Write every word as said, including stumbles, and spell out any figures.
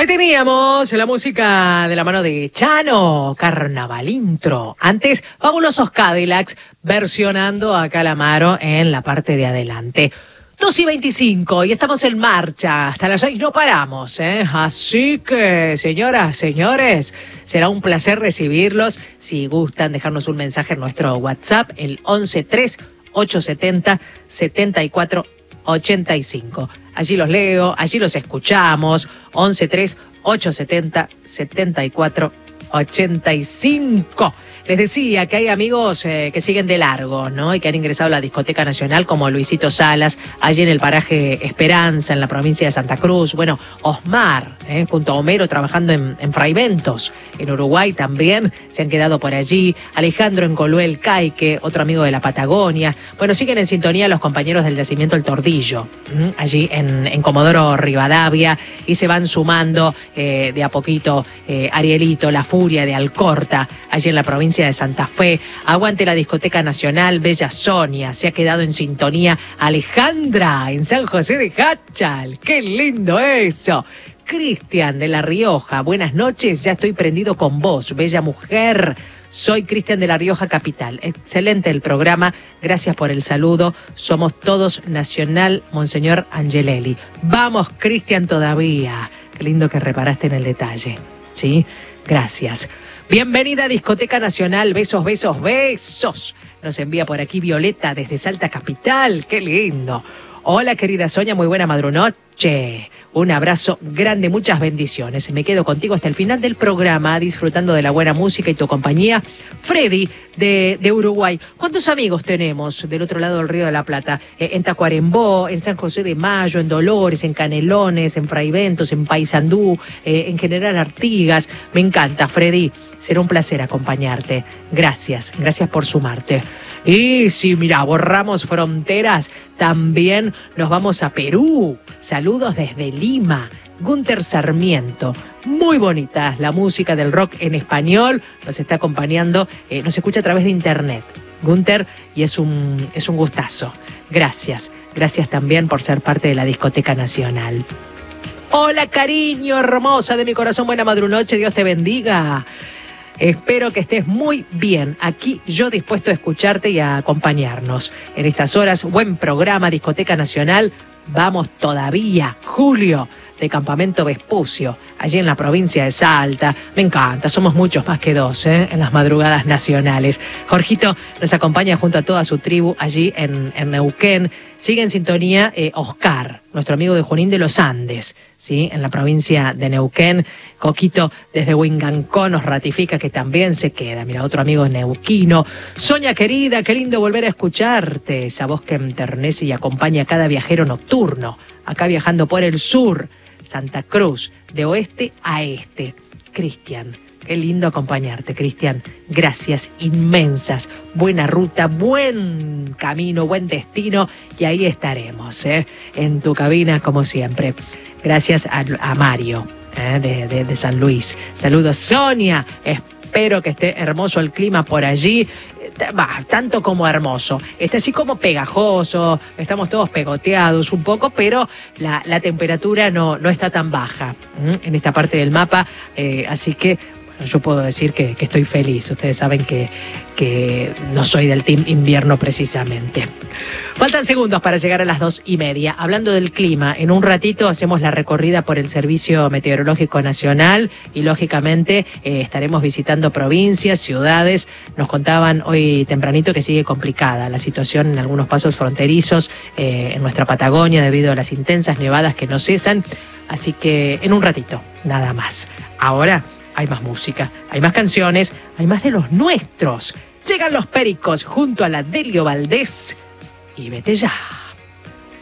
teníamos la música de la mano de Chano, Carnaval Intro. Antes, Fabulosos Cadillacs versionando a Calamaro en la parte de adelante. dos y veinticinco y estamos en marcha. Hasta las seis no paramos, ¿eh? Así que, señoras, señores, será un placer recibirlos. Si gustan dejarnos un mensaje en nuestro WhatsApp, el once tres ocho setenta setenta y cuatro ochenta y cinco. Allí los leo, allí los escuchamos. once tres ocho setenta setenta y cuatro ochenta y cinco. Les decía que hay amigos eh, que siguen de largo, ¿no? Y que han ingresado a la Discoteca Nacional, como Luisito Salas, allí en el paraje Esperanza, en la provincia de Santa Cruz. Bueno, Osmar, eh, junto a Homero, trabajando en, en Fraiventos, en Uruguay también, se han quedado por allí. Alejandro en Coluel Caique, otro amigo de la Patagonia. Bueno, siguen en sintonía los compañeros del yacimiento El Tordillo, ¿m? allí en, en Comodoro Rivadavia, y se van sumando eh, de a poquito eh, Arielito, La Furia de Alcorta, allí en la provincia de Santa Fe. Aguante la Discoteca Nacional, Bella Sonia, se ha quedado en sintonía Alejandra en San José de Hachal, qué lindo eso. Cristian de La Rioja, buenas noches, ya estoy prendido con vos, bella mujer. Soy Cristian de La Rioja Capital. Excelente el programa, gracias por el saludo. Somos todos Nacional Monseñor Angelelli. Vamos, Cristian, todavía. Qué lindo que reparaste en el detalle, ¿sí? Gracias. Bienvenida a Discoteca Nacional, besos, besos, besos. Nos envía por aquí Violeta desde Salta Capital, qué lindo. Hola querida Sonia, muy buena madrunoche. Un abrazo grande, muchas bendiciones. Me quedo contigo hasta el final del programa, disfrutando de la buena música y tu compañía. Freddy, de, de Uruguay. ¿Cuántos amigos tenemos del otro lado del Río de la Plata? Eh, en Tacuarembó, en San José de Mayo, en Dolores, en Canelones, en Fraiventos, en Paysandú, eh, en General Artigas. Me encanta, Freddy. Será un placer acompañarte. Gracias, gracias por sumarte. Y si, mira, borramos fronteras, también nos vamos a Perú. Saludos desde Lima. Gunter Sarmiento. Muy bonita la música del rock en español. Nos está acompañando, eh, nos escucha a través de internet. Gunter, y es un, es un gustazo. Gracias. Gracias también por ser parte de la Discoteca Nacional. Hola, cariño, hermosa de mi corazón. Buena madrunoche, Dios te bendiga. Espero que estés muy bien. Aquí yo dispuesto a escucharte y a acompañarnos. En estas horas, buen programa, Discoteca Nacional. Vamos todavía, Julio, de Campamento Vespucio, allí en la provincia de Salta. Me encanta, somos muchos más que dos, ¿eh? En las madrugadas nacionales. Jorgito nos acompaña junto a toda su tribu allí en, en Neuquén. Sigue en sintonía eh, Oscar, nuestro amigo de Junín de los Andes, ¿sí? En la provincia de Neuquén. Coquito desde Huingancó nos ratifica que también se queda. Mira, otro amigo neuquino. Sonia querida, qué lindo volver a escucharte. Esa voz que enternece y acompaña a cada viajero nocturno. Acá viajando por el sur, Santa Cruz, de oeste a este. Cristian, qué lindo acompañarte, Cristian. Gracias inmensas. Buena ruta, buen camino, buen destino. Y ahí estaremos, ¿eh? En tu cabina, como siempre. Gracias a, a Mario, ¿eh? de, de, de San Luis. Saludos, Sonia. Espero que esté hermoso el clima por allí. Bah, tanto como hermoso. Está así como pegajoso, estamos todos pegoteados un poco, pero la, la temperatura no, no está tan baja ¿m? en esta parte del mapa, eh, así que bueno, yo puedo decir que, que estoy feliz. Ustedes saben que, que no soy del team invierno precisamente. Faltan segundos para llegar a las dos y media. Hablando del clima, en un ratito hacemos la recorrida por el Servicio Meteorológico Nacional y lógicamente eh, estaremos visitando provincias, ciudades. Nos contaban hoy tempranito que sigue complicada la situación en algunos pasos fronterizos eh, en nuestra Patagonia debido a las intensas nevadas que no cesan. Así que en un ratito, nada más. Ahora hay más música, hay más canciones, hay más de los nuestros. Llegan los Pericos junto a la Delio Valdés y vete ya.